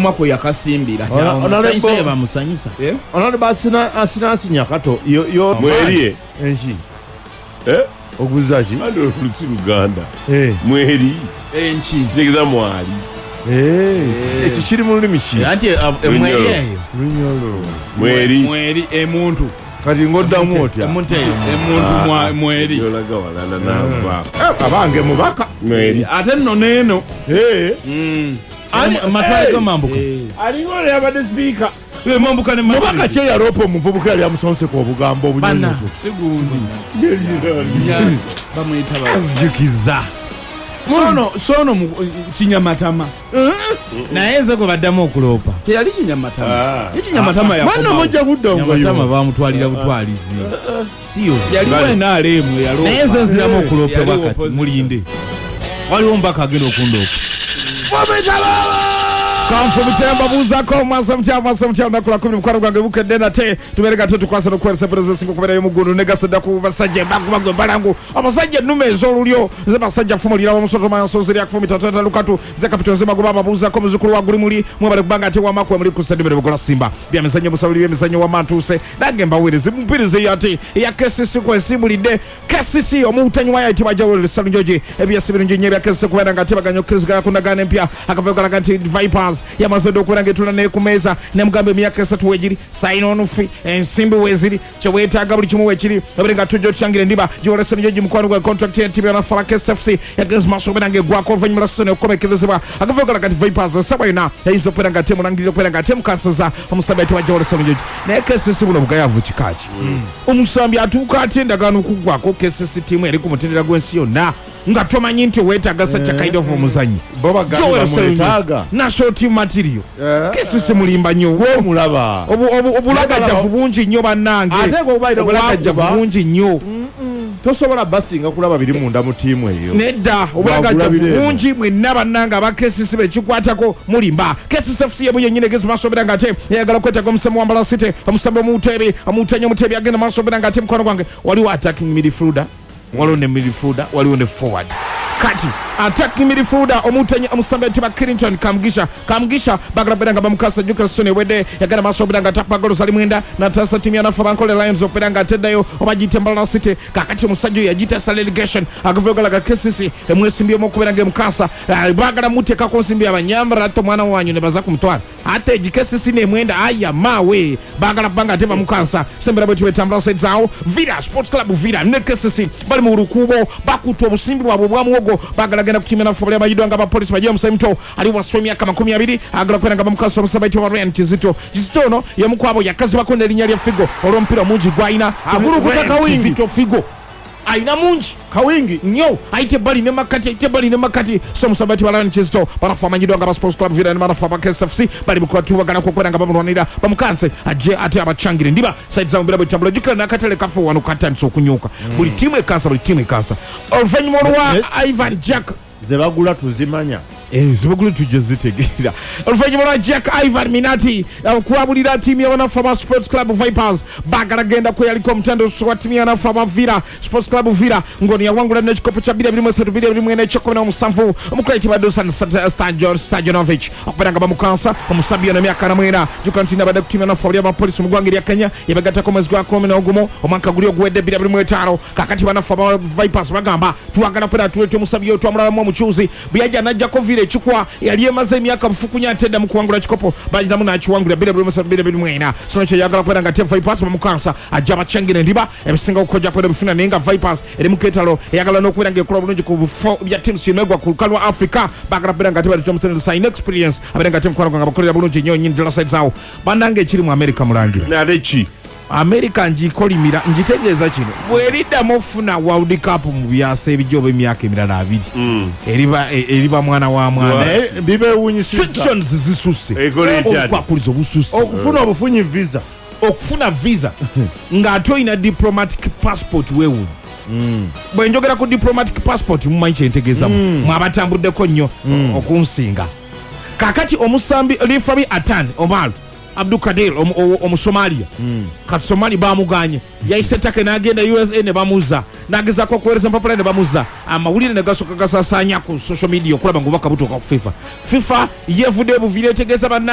mako yakasimbira onalembo bamusanyusa onale basina asina kato yo mweriye enchi oguzaji alo Luganda mweri enchi tegeza mwali ekikiri mu lulimi ki anti mweri eyo mweri emuntu kati ngoddamu otya emuntu mweri yolaga walala nava abange mubaka mweri ate nno neno matwale gamambuka alingo yabade speaker mambuka ne mubaka kye yalopo omuvubuka yali amusonse ku obugambo obunyonyozo sigundi bamuyita bazijukiza sono kinyamatama naye nze gwe baddamu okulopa teyali kinyamatama ekinyamatama mwana mujja kuddamu bamutwalira butwalizi siyo yaliwo enaalemu yalopa naye nze nziramu okulopebwa kati mulinde waliwo mbaka agenda okundoopa Kamfu mtemba buzako mwasa mtia nakula 10 mukwano gwange bukedde nate tubereka te tukwasa no kwesa pereza singo kubera yomugundu negasada ku basajja bagubagwe balangu abasajja nume ezolulyo ze basajja fumulira bamusoto mansozeri akufumi tatata lukatu ze kapito ze magoba babuzako muzukulu wa gulimuli mwebale kubanga ate wamakwe muri kusadibere bukola simba bya mizanyo musabuli bya mizanyo wa matuse nagemba wereze mpirize yati ya kesisi kwa simulide kesisi omutanywa ya itibajawo salunjoji ebya sibirunje nyebya kesisi kubera ngati baganyo kesika kunagane mpya akaveka ngati Vipers yamaze okurangetula ne kumeza ne mugambe myaka 3 wejiri sign on fee ensimbi weziri chewetaga buli kimu wekiri abirenga tujo changire ndiba jorese njoji mukwano gwa contract ya timu ya Falcon FC against Maso benange gwako vanyi murasone okomekerezebwa akaveka ngati Vipers sabaina yayizo peranga timu nangiro peranga timu kansaza omusabeti wa jorese njoji ne KCC buno bugayavu chikachi umusambi atuka atenda ganu kugwako KCC timu eri kumutendera gwensi yonna nga tomanyi nti wetaga such a kind of omuzanyi boba gamba national team material kesisi mulimba nnyo wo mulaba obulagajavu bungi nnyo bannange ate go baida obulagajavu bungi nnyo tosobola basinga kulaba biri munda mu timu eyo nedda obulagajavu bungi mwenna bannange abakesisi bekikwatako mulimba kesisi FC yebwe yennyine gezi masobera ngate yagala kwetako omusemo wa Mbala City omusabo mutebi omutanyo mutebi agenda masobera ngate mukono gwange waliwo attacking midfielder waliwo ne midfielder waliwo ne forward kati attacking midfielder omutanya omusambe tiba Clinton kamgisha bagrabera ngaba mukasa juka sone wede yagana masobera ngatapa golo sali mwenda na tasa timu ya Nafabankole Lions opera ngatedayo obajite Mbala City kakati musajjo yajita sa relegation aguvyoga ga KCC emwesimbyo mukubera nge mukasa bagara muteka konsimbyo abanyambara to mwana wanyu ne bazaku mutwana ate KCC ne mwenda aya mawe bagara banga tema mukasa sembera bwe Tambula City zao Vira Sports Club Vira ne KCC bali mu rukubo bakutwa obusimbi bwabwe bwamwogo bagala genda kutimya Nafabankole bajido ngaba police baje musaimto ali wasomya kama 12 agala kwenda ngaba mukasa omusabiti wa Ryan Kizito no yamukwabo yakazi bakonde linya lya Figo olompira munji gwaina agulu kutaka wingi Kizito Figo aina munji kawingi nyo aite bali ne makati so musabati wala Kizito barafa manyido ngaba Sports Club Vira ne barafa ba KCC bali bukwatu bagala kwenda ngaba mulwanira bamukanse aje ate abachangire ndiba side za mbira butambula jukira nakatele kafu wanu katanso kunyuka buli timu ekasa oluvanyuma wa Ivan Jack zebagula tuzimanya zibagula tujezitegera oluvanyuma lwa Jack Ivan Minati kuabulira timu ya Wanafama Sports Club Vipers bagala genda ko yaliko mtando wa timu ya Wanafama Vira Sports Club Vira ngoni yawangula n'ekikopo kya 2-3 omukuleti badosa Stajanovic okubanga bamukansa omusabyo na myaka na mwena jukantina bada timu ya Wanafama ya police mugwangira Kenya yabagata ko mwezi gwa 10 omwaka guli ogwedde 2-5 kakati Wanafama Vipers bagamba tuwagala pera tulete omusabyo twamulala mu muchuzi byaja najja ko Vira chukwa yaliye maze myaka mfukunya atenda mu kuwangula kikopo bajina mu nachiwangula 2-5 sono kye yagala kwenda ngate Vipers bamukansa ajaba changire ndiba ebisinga ukoja kwenda bifuna nenga Vipers eri muketalo yagala no kwenda ngekula bulungi ku bya teams yimegwa ku kalwa Africa bagala kwenda ngate bali Thompson sign experience abenga team kwanga ngabakolera bulungi nyo nyindi la side zao banange kiri mu America mulangira na lechi America njikolimira njitegeeza kino bwerida mofuna World Cup mu byase ebijobe emyaka emirala 2 eriba mwana wa mwana bibe wunyisiza restrictions zisuse okwakuliza obususi okufuna visa nga atoyina diplomatic passport wewu bwenjogera ku diplomatic passport mumanyi kyentegeezamu mwabatambuddeko nnyo okunsinga kakati omusambi Rifabi Atan Omar Abdul Kadir Somalia kati Somalia bamuganye yaise take nagenda USA ne bamuza nageza ko kwereza mpapula ne bamuza amawulire ne gasoka gasasanya ku social media kulaba ngo bakabuto ka FIFA yevude buvire tegeza